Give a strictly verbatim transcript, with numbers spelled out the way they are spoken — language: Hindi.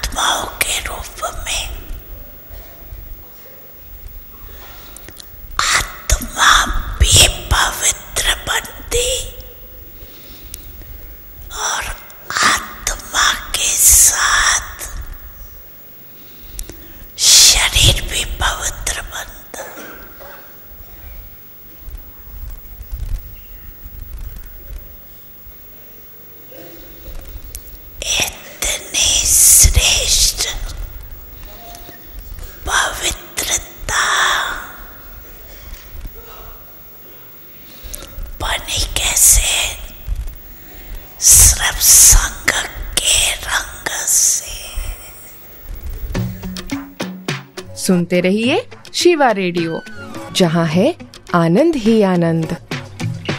आत्माओं के रूप में। आत्मा भी पवित्र बनती और आत्मा के साथ शरीर भी पवित्र बनता। इतनी श्रेष्ठ पवित्रता बनी कैसे? सिर्फ संग के रंग से। सुनते रहिए शिवा रेडियो, जहां है आनंद ही आनंद।